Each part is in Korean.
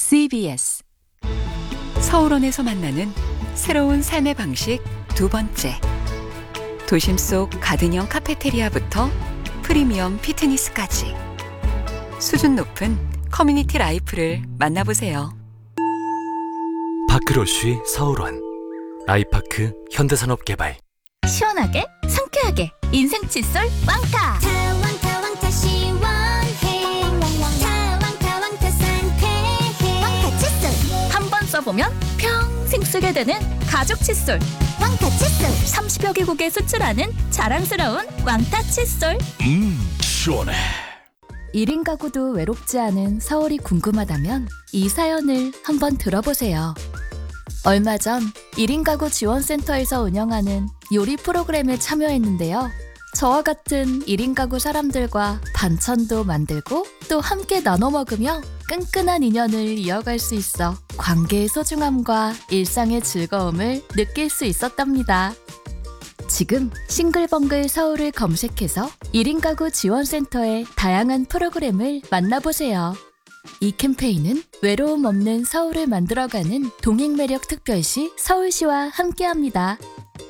CBS 서울원에서 만나는 새로운 삶의 방식 두 번째. 도심 속 가든형 카페테리아부터 프리미엄 피트니스까지 수준 높은 커뮤니티 라이프를 만나보세요. 파크로쉬 서울원 아이파크 현대산업개발. 시원하게 상쾌하게 인생 칫솔 왕타. 왕타 시원해. 왕타 상쾌해. 왕타 칫솔. 한 번 써보면 평생 쓰게 되는 가죽 칫솔. 왕타 칫솔. 30여 개국에 수출하는 자랑스러운 왕타 칫솔. 시원해. 1인 가구도 외롭지 않은 서울이 궁금하다면 이 사연을 한번 들어보세요. 얼마 전 1인 가구 지원센터에서 운영하는 요리 프로그램에 참여했는데요. 저와 같은 1인 가구 사람들과 반찬도 만들고 또 함께 나눠 먹으며 끈끈한 인연을 이어갈 수 있어 관계의 소중함과 일상의 즐거움을 느낄 수 있었답니다. 지금 싱글벙글 서울을 검색해서 1인 가구 지원센터의 다양한 프로그램을 만나보세요. 이 캠페인은 외로움 없는 서울을 만들어가는 동행매력 특별시 서울시와 함께합니다.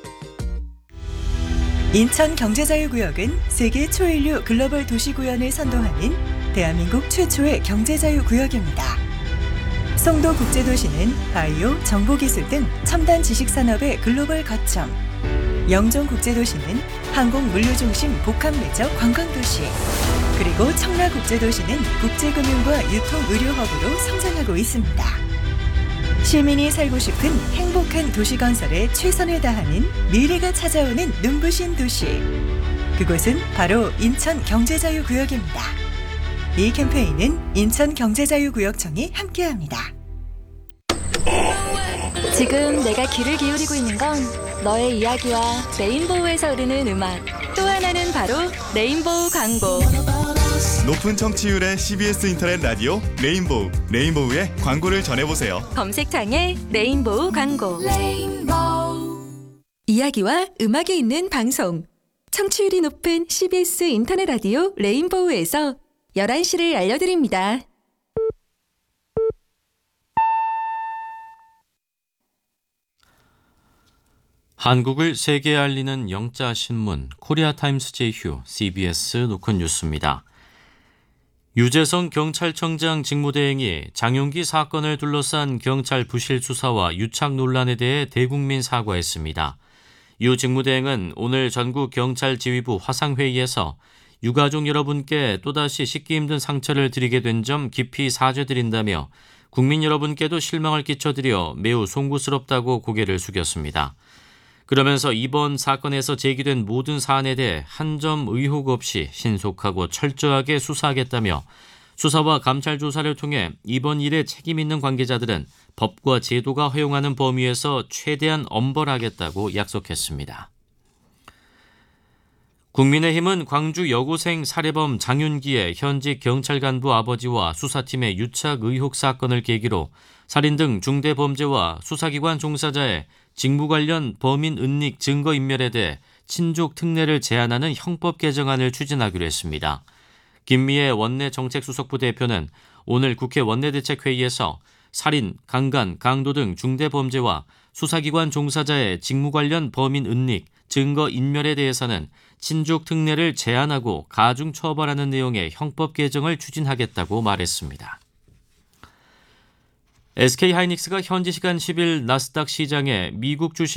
인천경제자유구역은 세계 초인류 글로벌 도시구현을 선도하는 대한민국 최초의 경제자유구역입니다. 송도국제도시는 바이오, 정보기술 등 첨단 지식산업의 글로벌 거점, 영종국제도시는 항공물류중심 복합매적 관광도시, 그리고 청라국제도시는 국제금융과 유통의료허브로 성장하고 있습니다. 시민이 살고 싶은 행복한 도시 건설에 최선을 다하는 미래가 찾아오는 눈부신 도시. 그곳은 바로 인천경제자유구역입니다. 이 캠페인은 인천경제자유구역청이 함께합니다. 지금 내가 귀를 기울이고 있는 건 너의 이야기와 레인보우에서 흐르는 음악, 또 하나는 바로 레인보우 광고. 높은 청취율의 CBS 인터넷 라디오 레인보우의 광고를 전해보세요. 검색창에 레인보우 광고. 이야기와 음악이 있는 방송. 청취율이 높은 CBS 인터넷 라디오 레인보우에서 11시를 알려드립니다. 한국을 세계에 알리는 영자 신문 코리아타임스 제휴 CBS 노컷 뉴스입니다. 유재성 경찰청장 직무대행이 장용기 사건을 둘러싼 경찰 부실 수사와 유착 논란에 대해 대국민 사과했습니다. 유 직무대행은 오늘 전국 경찰지휘부 화상회의에서 유가족 여러분께 또다시 씻기 힘든 상처를 드리게 된 점 깊이 사죄드린다며 국민 여러분께도 실망을 끼쳐드려 매우 송구스럽다고 고개를 숙였습니다. 그러면서 이번 사건에서 제기된 모든 사안에 대해 한 점 의혹 없이 신속하고 철저하게 수사하겠다며 수사와 감찰 조사를 통해 이번 일에 책임 있는 관계자들은 법과 제도가 허용하는 범위에서 최대한 엄벌하겠다고 약속했습니다. 국민의힘은 광주 여고생 살해범 장윤기의 현직 경찰 간부 아버지와 수사팀의 유착 의혹 사건을 계기로 살인 등 중대범죄와 수사기관 종사자의 직무 관련 범인 은닉 증거인멸에 대해 친족 특례를 제한하는 형법 개정안을 추진하기로 했습니다. 김미애 원내 정책수석부 대표는 오늘 국회 원내대책회의에서 살인, 강간, 강도 등 중대범죄와 수사기관 종사자의 직무 관련 범인 은닉, 증거 인멸에 대해서는 친족 특례를 제한하고 가중 처벌하는 내용의 형법 개정을 추진하겠다고 말했습니다. SK하이닉스가 현지 시간 10일 나스닥 시장에 미국 주식